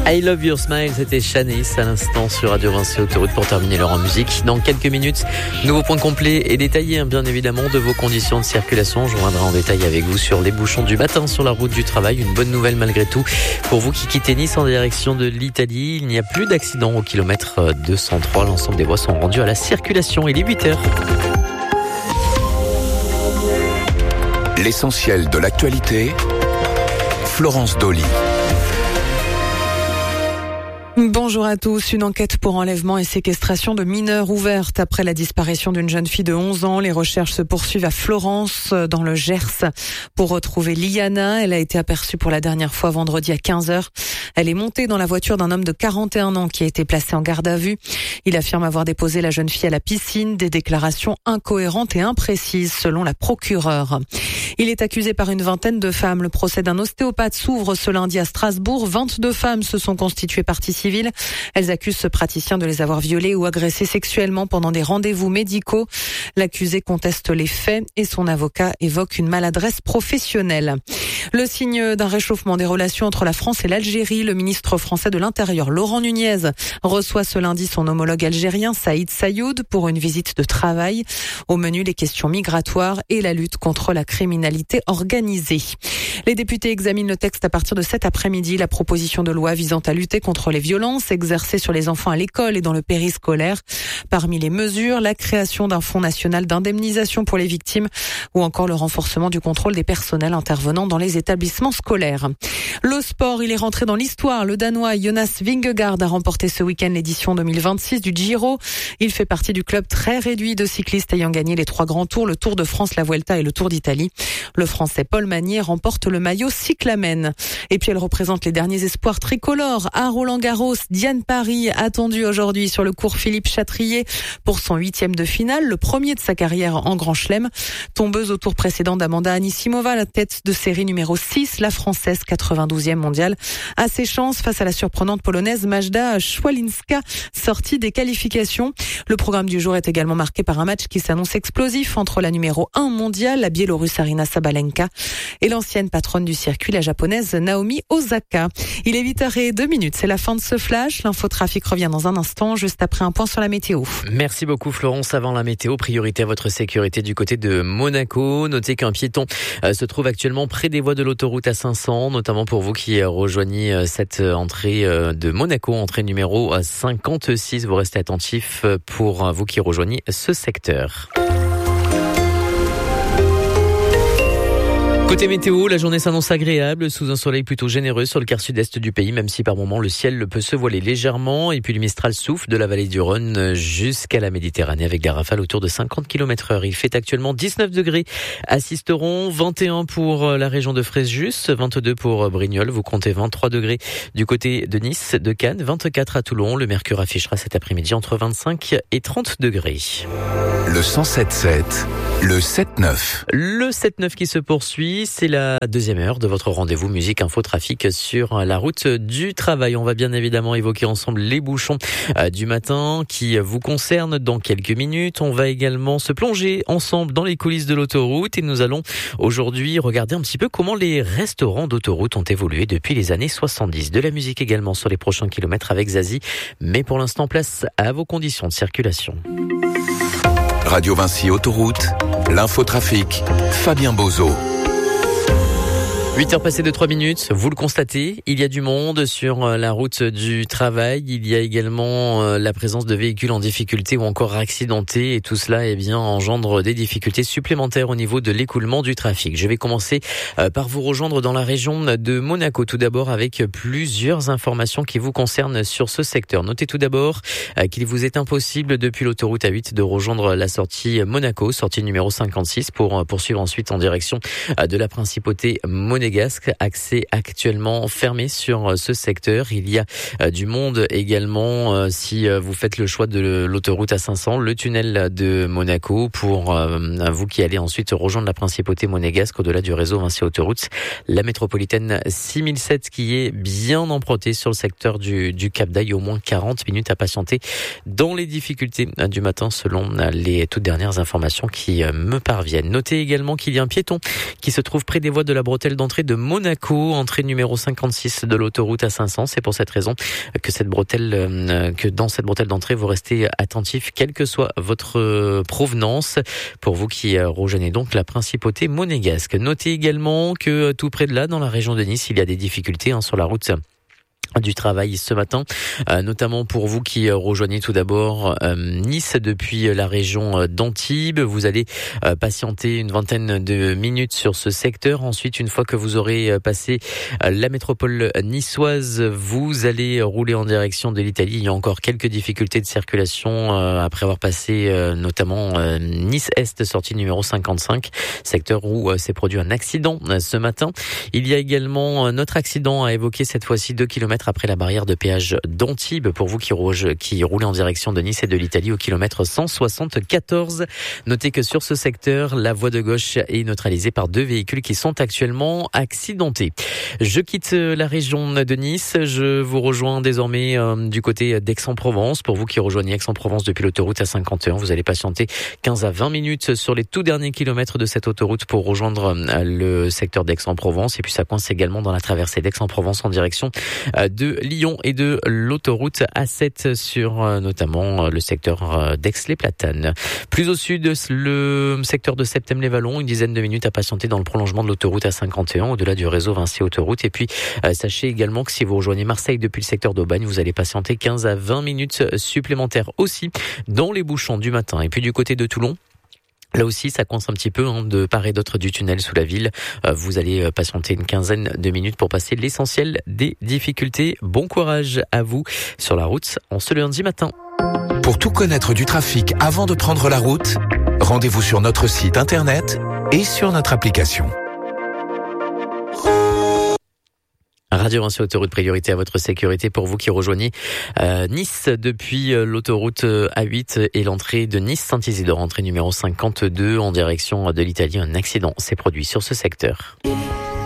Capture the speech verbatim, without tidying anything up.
I Love Your Smile, c'était Shanice à l'instant sur Radio Vinci Autoroute pour terminer l'heure en musique. Dans quelques minutes, nouveau point complet et détaillé hein, bien évidemment de vos conditions de circulation. Je reviendrai en détail avec vous sur les bouchons du matin sur la route du travail. Une bonne nouvelle malgré tout pour vous qui quittez Nice en direction de l'Italie. Il n'y a plus d'accident au kilomètre deux cent trois. L'ensemble des voies sont rendues à la circulation. Il est huit heures. L'essentiel de l'actualité, Florence Dolly. Bonjour à tous. Une enquête pour enlèvement et séquestration de mineurs ouverte après la disparition d'une jeune fille de onze ans. Les recherches se poursuivent à Florence, dans le Gers, pour retrouver Liana. Elle a été aperçue pour la dernière fois vendredi à quinze heures. Elle est montée dans la voiture d'un homme de quarante et un ans qui a été placé en garde à vue. Il affirme avoir déposé la jeune fille à la piscine. Des déclarations incohérentes et imprécises selon la procureure. Il est accusé par une vingtaine de femmes. Le procès d'un ostéopathe s'ouvre ce lundi à Strasbourg. vingt-deux femmes se sont constituées partie civile. Elles accusent ce praticien de les avoir violées ou agressées sexuellement pendant des rendez-vous médicaux. L'accusé conteste les faits et son avocat évoque une maladresse professionnelle. Le signe d'un réchauffement des relations entre la France et l'Algérie, le ministre français de l'Intérieur, Laurent Nunez, reçoit ce lundi son homologue algérien, Saïd Sayoud, pour une visite de travail. Au menu, les questions migratoires et la lutte contre la criminalité organisée. Les députés examinent le texte à partir de cet après-midi, la proposition de loi visant à lutter contre les violences exercées sur les enfants à l'école et dans le périscolaire. Parmi les mesures, la création d'un fonds national d'indemnisation pour les victimes ou encore le renforcement du contrôle des personnels intervenant dans les établissements scolaires. Le sport, il est rentré dans l'histoire. Le Danois Jonas Vingegaard a remporté ce week-end l'édition deux mille vingt-six du Giro. Il fait partie du club très réduit de cyclistes ayant gagné les trois grands tours, le Tour de France, la Vuelta et le Tour d'Italie. Le Français Paul Magnier remporte le maillot cyclamen. Et puis elle représente les derniers espoirs tricolores à Roland-Garros. Diane Paris, attendue aujourd'hui sur le cours Philippe Chatrier pour son huitième de finale, le premier de sa carrière en Grand Chelem. Tombeuse au tour précédent d'Amanda Anisimova, la tête de série numéro six, la Française quatre-vingt-douzième mondiale, a ses chances face à la surprenante Polonaise Majda Szwalinska, sortie des qualifications. Le programme du jour est également marqué par un match qui s'annonce explosif entre la numéro un mondiale, la Biélorusse Aryna Sabalenka, et l'ancienne patronne du circuit, la japonaise Naomi Osaka. Il est huit heures zéro deux, c'est la fin de ce flash. L'infotrafic revient dans un instant, juste après un point sur la météo. Merci beaucoup Florence. Avant la météo, priorité à votre sécurité du côté de Monaco. Notez qu'un piéton euh, se trouve actuellement près des voies de l'autoroute A cinq cents, notamment pour vous qui rejoignez euh, cette entrée euh, de Monaco, entrée numéro cinquante-six. Vous restez attentifs pour euh, vous qui rejoignez ce secteur. Côté météo, la journée s'annonce agréable sous un soleil plutôt généreux sur le quart sud-est du pays, même si par moments le ciel peut se voiler légèrement. Et puis le Mistral souffle de la vallée du Rhône jusqu'à la Méditerranée avec des rafales autour de cinquante kilomètres heure. Il fait actuellement dix-neuf degrés à Sisteron, vingt et un pour la région de Fréjus, vingt-deux pour Brignoles. Vous comptez vingt-trois degrés du côté de Nice, de Cannes, vingt-quatre à Toulon. Le mercure affichera cet après-midi entre vingt-cinq et trente degrés. Le cent sept sept, le sept neuf. Le sept neuf qui se poursuit, c'est la deuxième heure de votre rendez-vous musique info trafic sur la route du travail. On va bien évidemment évoquer ensemble les bouchons du matin qui vous concernent dans quelques minutes. On va également se plonger ensemble dans les coulisses de l'autoroute et nous allons aujourd'hui regarder un petit peu comment les restaurants d'autoroute ont évolué depuis les années soixante-dix. De la musique également sur les prochains kilomètres avec Zazie, mais pour l'instant place à vos conditions de circulation. Radio Vinci Autoroute, l'infotrafic, Fabien Bozo. huit heures passées de trois minutes, vous le constatez, il y a du monde sur la route du travail, il y a également la présence de véhicules en difficulté ou encore accidentés et tout cela eh bien, engendre des difficultés supplémentaires au niveau de l'écoulement du trafic. Je vais commencer par vous rejoindre dans la région de Monaco tout d'abord avec plusieurs informations qui vous concernent sur ce secteur. Notez tout d'abord qu'il vous est impossible depuis l'autoroute A huit de rejoindre la sortie Monaco, sortie numéro cinquante-six pour poursuivre ensuite en direction de la principauté monégasque. Accès actuellement fermé sur ce secteur. Il y a du monde également si vous faites le choix de l'autoroute A cinq cents, le tunnel de Monaco pour vous qui allez ensuite rejoindre la principauté monégasque au-delà du réseau Vinci Autoroute. La métropolitaine six mille sept qui est bien empruntée sur le secteur du, du Cap d'Aille. Au moins quarante minutes à patienter dans les difficultés du matin selon les toutes dernières informations qui me parviennent. Notez également qu'il y a un piéton qui se trouve près des voies de la bretelle d'entrée l'entrée de Monaco, entrée numéro cinquante-six de l'autoroute A cinq cents. C'est pour cette raison que cette bretelle, que dans cette bretelle d'entrée, vous restez attentif, quelle que soit votre provenance. Pour vous qui rejoignez donc la principauté monégasque. Notez également que tout près de là, dans la région de Nice, il y a des difficultés hein, sur la route du travail ce matin, euh, notamment pour vous qui euh, rejoignez tout d'abord euh, Nice depuis la région d'Antibes. Vous allez euh, patienter une vingtaine de minutes sur ce secteur. Ensuite, une fois que vous aurez euh, passé euh, la métropole niçoise, vous allez rouler en direction de l'Italie. Il y a encore quelques difficultés de circulation euh, après avoir passé euh, notamment euh, Nice-Est, sortie numéro cinquante-cinq, secteur où euh, s'est produit un accident euh, ce matin. Il y a également euh, notre accident à évoquer cette fois-ci, deux kilomètres après la barrière de péage d'Antibes, pour vous qui, rouge, qui roulez en direction de Nice et de l'Italie au kilomètre cent soixante-quatorze. Notez que sur ce secteur, la voie de gauche est neutralisée par deux véhicules qui sont actuellement accidentés. Je quitte la région de Nice, je vous rejoins désormais euh, du côté d'Aix-en-Provence. Pour vous qui rejoignez Aix-en-Provence depuis l'autoroute A cinquante et un, vous allez patienter quinze à vingt minutes sur les tout derniers kilomètres de cette autoroute pour rejoindre le secteur d'Aix-en-Provence. Et puis ça coince également dans la traversée d'Aix-en-Provence en direction de Lyon et de l'autoroute A sept sur euh, notamment euh, le secteur euh, d'Aix-les-Platanes. Plus au sud, le secteur de Septem-les-Vallons, une dizaine de minutes à patienter dans le prolongement de l'autoroute A cinquante et un au-delà du réseau Vinci Autoroute. Et puis euh, sachez également que si vous rejoignez Marseille depuis le secteur d'Aubagne, vous allez patienter quinze à vingt minutes supplémentaires aussi dans les bouchons du matin. Et puis du côté de Toulon, là aussi, ça coince un petit peu hein, de part et d'autre du tunnel sous la ville. Euh, vous allez patienter une quinzaine de minutes pour passer l'essentiel des difficultés. Bon courage à vous sur la route en ce lundi matin. Pour tout connaître du trafic avant de prendre la route, rendez-vous sur notre site internet et sur notre application. Radio Vinci Autoroute, priorité à votre sécurité pour vous qui rejoignez euh, Nice depuis euh, l'autoroute A huit et l'entrée de Nice-Saint-Isidore, entrée numéro cinquante-deux en direction de l'Italie. Un accident s'est produit sur ce secteur.